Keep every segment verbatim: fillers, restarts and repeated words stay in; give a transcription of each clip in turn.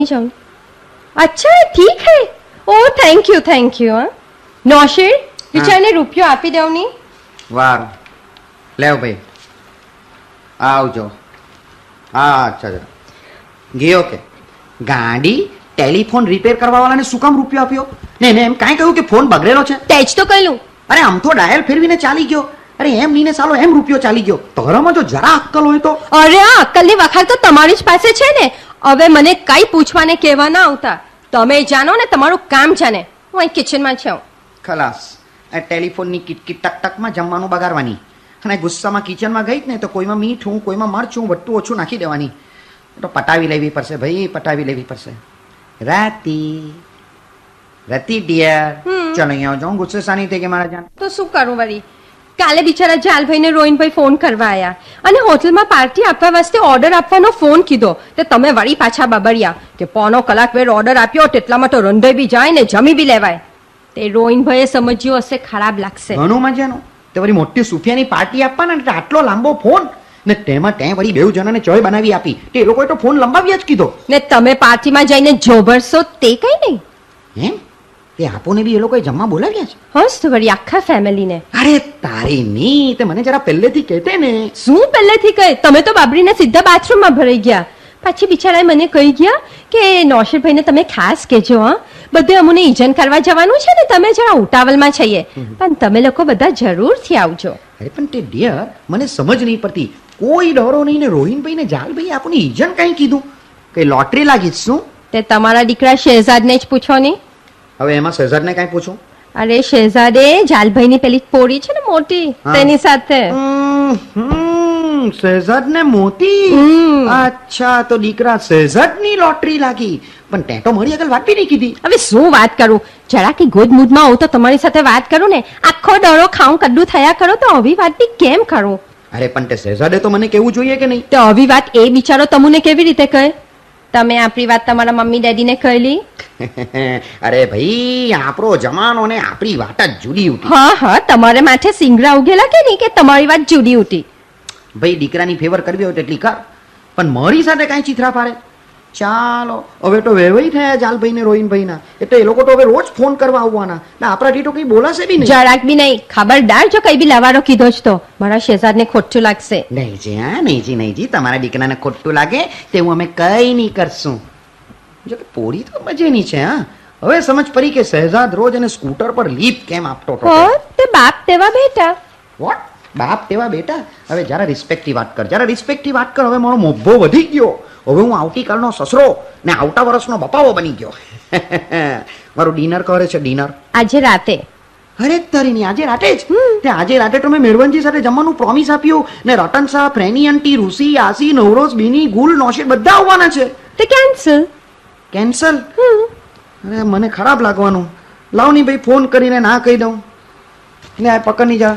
जाऊं? अच्छा ठीक है. ओ थैंक यू थैंक यू. हाँ नौशेर વિચારને રૂપિયો આપી દેવની. વાર લેવ ભાઈ આવજો. હા અચ્છા ગયો કે ગાડી ટેલિફોન રિપેર કરવા વાળાને શું કામ રૂપિયો આપ્યો ને એને એમ કાંઈ કહ્યું કે ફોન બગડેલો છે? તેજ તો કહ્યું. અરે આમ તો ડાયલ ફેરવીને ચાલી ગયો. અરે એમ નીને સાલો એમ રૂપિયો ચાલી ગયો. તોરામાં જો જરા અક્કલ હોય તો. અરે આ અક્કલની વખાર તો તમારી જ પાસે છે ને. હવે મને કઈ પૂછવાને કહેવા ના આવતા. તમે જાણો ને તમારું કામ જાણે. હું અહીં કિચનમાં છું. ખલાસ. આ ટેલિફોનની કિટકીટ ટક ટકમાં જમવાનું બગાડવાની અને ગુસ્સામાં કિચનમાં ગઈ ને તો કોઈમાં મીઠું કોઈમાં મરચું વટ્ટું ઓછું નાખી દેવાની. તો પટાવી લેવી પડશે ભાઈ, પટાવી લેવી પડશે. રાતી રતી ડિયર ચલો અહીંયા જાઉં. ગુસ્સે સાની થઈ ગઈ મારા જાન. તો શું કરું વળી? કાલે બિચારા જાલભાઈ ને રોહિનભાઈ ફોન કરવા આવ્યા અને હોટલમાં પાર્ટી આપવા વાસ્તે ઓર્ડર આપવાનો ફોન કીધો. તે તમે વળી પાછા બબડ્યા કે પોનો કલાક વેર ઓર્ડર આપ્યો તેટલામાં તો રંધાઈ બી જાય ને જમી બી લેવાય. તે રોહિનભાઈએ સમજ્યું હશે ખરાબ લાગશે. ઘણું મજાનું. તે વળી મોટી સુફિયાની પાર્ટી આપવાના એટલે આટલો લાંબો ફોન ને તેમાં ત્યાં વળી બેઉ જણાને ચોય બનાવી આપી. તે લોકોએ તો ફોન લંબાવ્યા જ કીધો. ને તમે પાર્ટીમાં જઈને જોભરશો તે કઈ નહીં. એમ તે આપોને બી એ લોકોએ જમવા બોલાવ્યા છે? હસ તો વળી આખા ફેમિલીને. અરે તારી ની તે મને જરા પહેલેથી કહેતે ને. શું પહેલેથી કહે? તમે તો બાબરીને સીધા બાથરૂમમાં ભરાઈ ગયા. પછી બિચારાએ મને કહી ગયા કે નૌશરભાઈને તમે ખાસ કહેજો. હા બધે અમને ઈજન કરવા જવાનું છે ને તમે જરા ઉતાવળમાં છીએ પણ તમે લોકો બધા જરૂરથી આવજો. અરે પણ તે ડિયર મને સમજ નહીં પડતી. કોઈ ડરો નહીં ને રોહિનભાઈ ને જાલભાઈ આપણને ઈજન કઈ કીધું? કઈ લોટરી લાગી શું? તે તમારા દીકરા શહેજાદને જ પૂછો ને. હવે એમાં શહેજાદને કઈ પૂછું? અરે શહેજાદે જાલભાઈની પેલી પોરી છે ને મોટી તેની સાથે. શહેજાદને મોતી? અચ્છા તો દીકરા શહેજાદની લોટરી લાગી. પણ તે તો મારી આગળ વાત બી નહીં કીધી. હવે શું વાત કરું? જરા કે ગુડ મૂડમાં હોઉં તો તમારી સાથે વાત કરું ને. આખો દડો ખાઉં કડ્ડું થયા કરો તો આવી વાત બી કેમ કરું? અરે પણ તે શહેજાદે તો મને કેવું જોઈએ કે નહીં? તો આવી વાત એ બિચારો તમને કેવી રીતે કહે? તમે આપણી વાત તમારા મમ્મી ડેડીને કહેલી? અરે ભાઈ આપણો જમાનો ને આપણી વાત જ જુદી ઉઠી. હા હા તમારે માથે સિંગરા ઉગેલા કે નહીં કે તમારી વાત જુદી ઉઠી? ભાઈ દીકરાની ફેવર કરવી હોય તેટલી કર પણ મારી સાથે કાંઈ ચીથરા પાડે. ચાલો હવે તો વેવાઈ થયા જાલભાઈ ને રોહિનભાઈ ના એટલે એ લોકો તો હવે રોજ ફોન કરવા આવવાના ને આપણાથી તો કઈ બોલાશે બી નહીં. જરાક બી નહીં. ખબરદાર જો કઈ બી લાવારો કીધો જ તો મારા શહેજાદને ખોટું લાગશે. નહીં જી હા નહીં જી નહીં જી તમારા દીકરાને ખોટું લાગે તેવું અમે કઈ નહીં કરશું. જો કે પોરી તો મજેની છે. હા હવે સમજ પડી કે શહેજાદ રોજ એને સ્કૂટર પર લીપ કેમ આપતો હતો. તે બાપ તેવા બેટા. વોટ બાપ તેવા બેટા? હવે જરા રિસ્પેક્ટથી વાત કર, જરા રિસ્પેક્ટથી વાત કર. હવે મારો મોભો વધી ગયો. હવે હું આવતીકાલનો સસરો ને આવતા વર્ષનો બપાવો બની ગયો. મારું ડિનર કરે છે ડિનર આજે રાતે. અરે તારી ની આજે રાતે જ? તે આજે રાતે તો મેં મેરવનજી સાથે જમવાનું પ્રોમિસ આપ્યું ને રતન શાહ, ફ્રેની આંટી, રૂસી, આસી, નવરોઝ, બીની, ગુલ, નૌશેર બધા આવવાના છે. તે કેન્સલ? કેન્સલ? અરે મને ખરાબ લાગવાનું. લાવ ની ભાઈ ફોન કરીને ના કહી દઉં ને આ પકડની જા.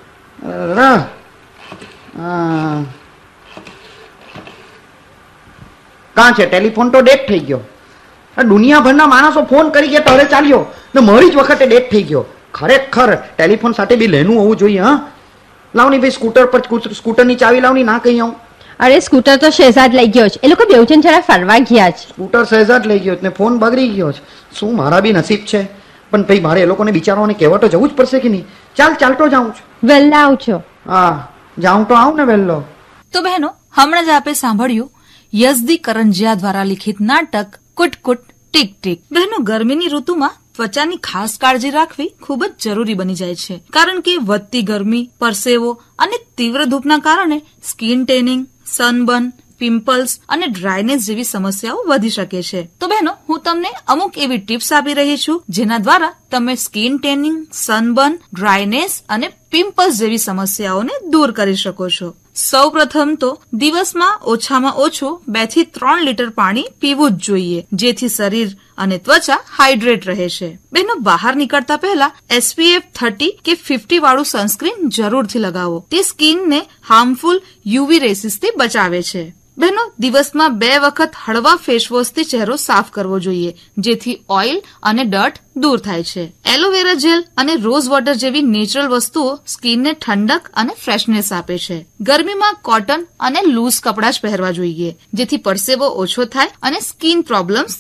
કાં છે ટેલિફોન તો ડેટ થઈ ગયો. દુનિયાભરના માણસો ફોન કરી ગયા તરે ચાલ્યો ને મારી જ વખતે ડેટ થઈ ગયો. ખરેખર ટેલિફોન સાથે બી લેનું હોવું જોઈએ. હા લાવની ભાઈ સ્કૂટર પર સ્કૂટરની ચાવી લાવની ના કહી આવું. અરે સ્કૂટર તો શહેજાદ લઈ ગયો છે. એ લોકો બેઉજન જરા ફરવા ગયા છે. સ્કૂટર શહેજાદ લઈ ગયો ને ફોન બગડી ગયો છે. શું મારા બી નસીબ છે. પણ ભાઈ મારે એ લોકોને બિચારાઓને કહેવા તો જવું જ પડશે કે નહીં. ચાલ ચાલતો જાઉં છું. વહેલા આવજો. હા જાઉં તો આવું ને વહેલો. તો બહેનો હમણાં જ આપે સાંભળ્યું યઝદી કરંજિયા દ્વારા લિખિત નાટક કુટકુટ ટીક ટીક. બહેનો ગરમીની ઋતુમાં ત્વચાની ખાસ કાળજી રાખવી ખૂબ જ જરૂરી બની જાય છે કારણ કે વધતી ગરમી, પરસેવો અને તીવ્ર ધૂપના કારણે સ્કિન ટેનિંગ, સનબર્ન, પિમ્પલ્સ અને ડ્રાયનેસ જેવી સમસ્યાઓ વધી શકે છે. તો બહેનો હું તમને અમુક એવી ટિપ્સ આપી રહી છું જેના દ્વારા તમે સ્કિન ટેનિંગ, સનબર્ન, ડ્રાયનેસ અને પિમ્પલ્સ જેવી સમસ્યાઓને દૂર કરી શકો છો. સૌ પ્રથમ તો દિવસમાં ઓછામાં ઓછું બે થી ત્રણ લીટર પાણી પીવું જ જોઈએ જેથી શરીર અને ત્વચા હાઇડ્રેટ રહે છે. બહેનો બહાર નીકળતા પહેલા એસપીએફ થર્ટી કે ફિફ્ટી વાળું સનસ્ક્રીન જરૂરથી લગાવો. તે સ્કિનને હાર્મફુલ યુવી રેસીસ થી બચાવે છે. બહેનો, દિવસમાં બે વખત હળવા ફેસવોશથી ચહેરો સાફ કરવો જોઈએ, જેથી ઓઇલ અને ડર્ટ દૂર થાય છે. એલોવેરા જેલ અને રોઝ વોટર જેવી નેચરલ વસ્તુઓ સ્કિનને ઠંડક અને ફ્રેશનેસ આપે છે. ગરમીમાં કોટન અને લૂઝ કપડાં જ પહેરવા જોઈએ, જેથી પરસેવો ઓછો થાય અને સ્કિન પ્રોબ્લેમ્સ